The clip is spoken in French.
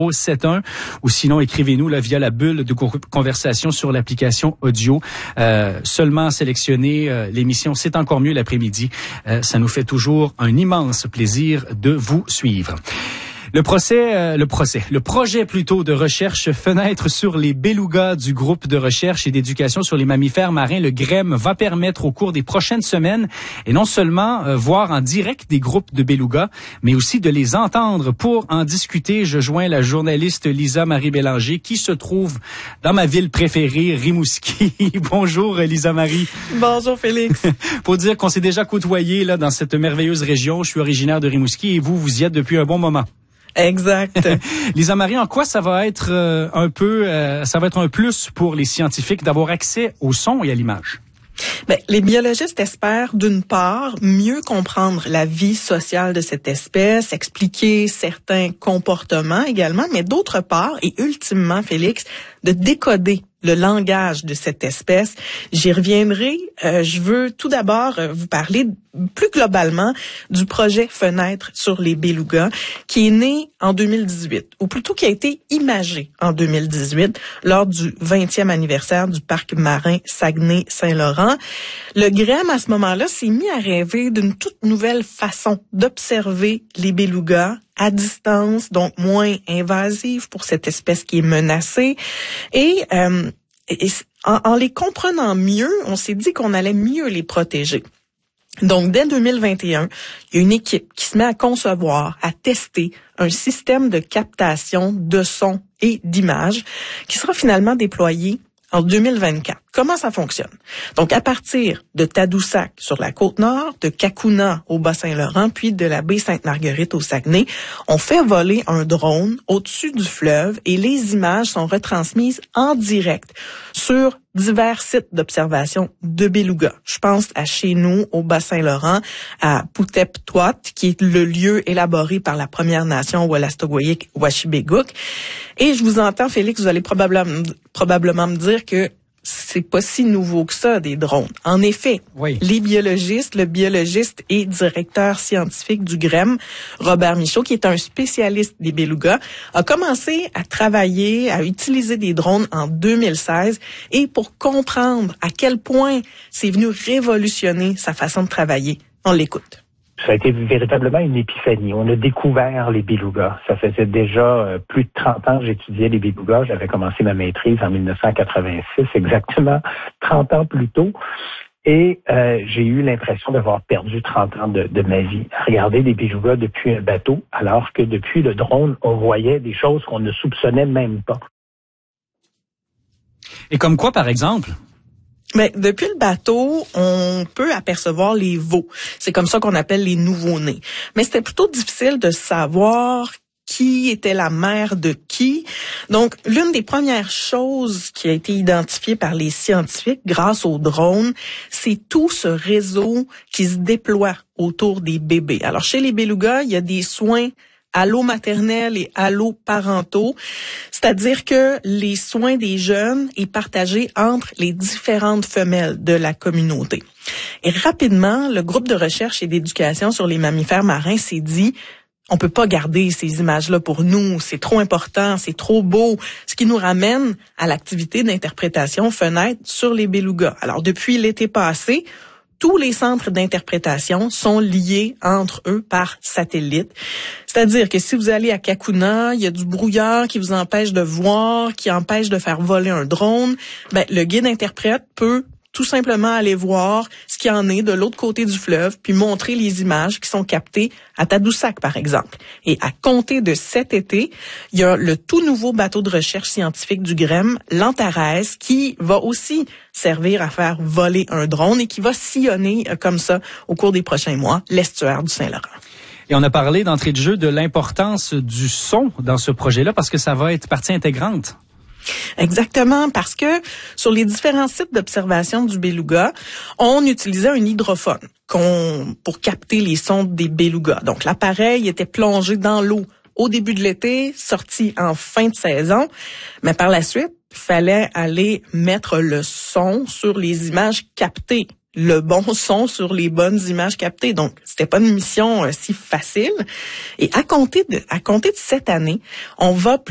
71 ou sinon écrivez-nous là, via la bulle de conversation sur l'application audio. Seulement sélectionner l'émission C'est encore mieux l'après-midi. Ça nous fait toujours un immense plaisir de vous suivre. Le projet plutôt de recherche Fenêtre sur les belugas du groupe de recherche et d'éducation sur les mammifères marins, le GREM, va permettre au cours des prochaines semaines, et non seulement voir en direct des groupes de belugas, mais aussi de les entendre. Pour en discuter, je joins la journaliste Lisa-Marie Bélanger qui se trouve dans ma ville préférée, Rimouski. Bonjour Lisa-Marie. Bonjour Félix. Faut dire qu'on s'est déjà côtoyé là dans cette merveilleuse région. Je suis originaire de Rimouski et vous y êtes depuis un bon moment. Exact. Lisa-Marie, en quoi ça va être ça va être un plus pour les scientifiques d'avoir accès au son et à l'image? Les biologistes espèrent, d'une part, mieux comprendre la vie sociale de cette espèce, expliquer certains comportements également, mais d'autre part, et ultimement, Félix, de décoder le langage de cette espèce. J'y reviendrai. Je veux tout d'abord vous parler plus globalement du projet Fenêtre sur les belugas qui est né en 2018, ou plutôt qui a été imagé en 2018 lors du 20e anniversaire du parc marin Saguenay-Saint-Laurent. Le GREM, à ce moment-là, s'est mis à rêver d'une toute nouvelle façon d'observer les belugas à distance, donc moins invasive pour cette espèce qui est menacée. Et en les comprenant mieux, on s'est dit qu'on allait mieux les protéger. Donc, dès 2021, il y a une équipe qui se met à concevoir, à tester un système de captation de son et d'image qui sera finalement déployé en 2024. Comment ça fonctionne? Donc, à partir de Tadoussac sur la Côte-Nord, de Cacouna au Bas-Saint-Laurent, puis de la baie Sainte-Marguerite au Saguenay, on fait voler un drone au-dessus du fleuve et les images sont retransmises en direct sur divers sites d'observation de belugas. Je pense à chez nous, au Bas-Saint-Laurent, à Poutep-Touat, qui est le lieu élaboré par la Première Nation Wolastoqiyik-Washibégouk. Et je vous entends, Félix, vous allez probablement me dire que c'est pas si nouveau que ça, des drones. En effet, oui. Le biologiste et directeur scientifique du GREM, Robert Michaud, qui est un spécialiste des belugas, a commencé à travailler, à utiliser des drones en 2016 et pour comprendre à quel point c'est venu révolutionner sa façon de travailler. On l'écoute. Ça a été véritablement une épiphanie. On a découvert les belugas. Ça faisait déjà plus de 30 ans que j'étudiais les belugas. J'avais commencé ma maîtrise en 1986, exactement 30 ans plus tôt. Et j'ai eu l'impression d'avoir perdu 30 ans de ma vie à regarder les belugas depuis un bateau, alors que depuis le drone, on voyait des choses qu'on ne soupçonnait même pas. Et comme quoi, par exemple? Mais depuis le bateau, on peut apercevoir les veaux. C'est comme ça qu'on appelle les nouveau-nés. Mais c'était plutôt difficile de savoir qui était la mère de qui. Donc, l'une des premières choses qui a été identifiée par les scientifiques grâce aux drones, c'est tout ce réseau qui se déploie autour des bébés. Alors, chez les belugas, il y a des soins allo-maternels et allo-parentaux, c'est-à-dire que les soins des jeunes est partagé entre les différentes femelles de la communauté. Et rapidement, le groupe de recherche et d'éducation sur les mammifères marins s'est dit on peut pas garder ces images-là pour nous, c'est trop important, c'est trop beau, ce qui nous ramène à l'activité d'interprétation Fenêtre sur les belugas. Alors, depuis l'été passé, tous les centres d'interprétation sont liés entre eux par satellite. C'est-à-dire que si vous allez à Cacouna, il y a du brouillard qui vous empêche de voir, qui empêche de faire voler un drone. Le guide interprète peut tout simplement aller voir ce qu'il y en est de l'autre côté du fleuve, puis montrer les images qui sont captées à Tadoussac, par exemple. Et à compter de cet été, il y a le tout nouveau bateau de recherche scientifique du GREM, l'Antares, qui va aussi servir à faire voler un drone et qui va sillonner comme ça au cours des prochains mois l'estuaire du Saint-Laurent. Et on a parlé d'entrée de jeu de l'importance du son dans ce projet-là parce que ça va être partie intégrante. Exactement, parce que sur les différents sites d'observation du beluga, on utilisait un hydrophone pour capter les sons des belugas. Donc l'appareil était plongé dans l'eau au début de l'été, sorti en fin de saison, mais par la suite, il fallait aller mettre le son sur les images captées. Le bon son sur les bonnes images captées. Donc, c'était pas une mission si facile. Et à compter de cette année, on va